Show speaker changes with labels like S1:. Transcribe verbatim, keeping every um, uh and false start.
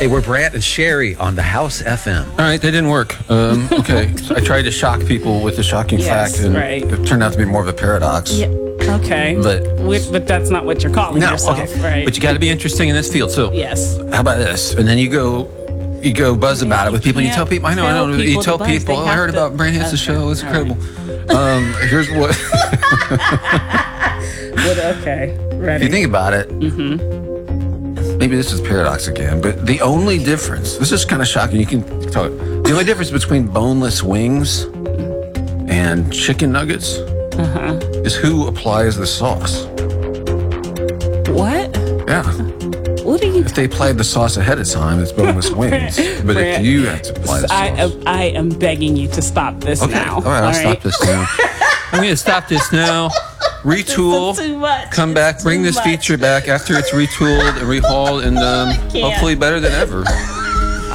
S1: Hey, we're Brant and Sherry on the House F M.
S2: All right, that didn't work. Um, okay, so I tried to shock people with the shocking
S3: Yes,
S2: fact, and
S3: right.
S2: it turned out to be more of a paradox.
S3: Yeah. Okay.
S2: But-
S3: Which, but that's not what you're calling
S2: No,
S3: yourself,
S2: okay.
S3: right?
S2: But you got to be interesting in this field. So,
S3: Yes.
S2: how about this? And then you go, you go buzz about it with people. And you tell people. I know, I
S3: Tell
S2: know. You
S3: people
S2: tell
S3: to buzz.
S2: people.
S3: They
S2: Oh, I
S3: have
S2: heard
S3: to-
S2: about Brant Hansen's
S3: Okay.
S2: show. It's
S3: All
S2: incredible. Um, here's what.
S3: What, okay. Ready.
S2: If you think about it, mm-hmm. maybe this is paradox again, but the only difference, this is kind of shocking, you can tell it. The only difference between boneless wings and chicken nuggets
S3: Uh-huh.
S2: is who applies the sauce.
S3: What?
S2: Yeah.
S3: What are you
S2: If they applied the sauce ahead of time, it's boneless wings. But if
S3: Brant,
S2: you have to apply the sauce.
S3: I, am- I am begging you to stop this
S2: Okay,
S3: now.
S2: all right, I'll stop this now. I'm going to stop this now. Retool.
S3: This is too much.
S2: Come
S3: It's
S2: back, bring
S3: too
S2: this
S3: much.
S2: feature back after it's retooled and rehauled and um,
S3: can't.
S2: hopefully better than ever.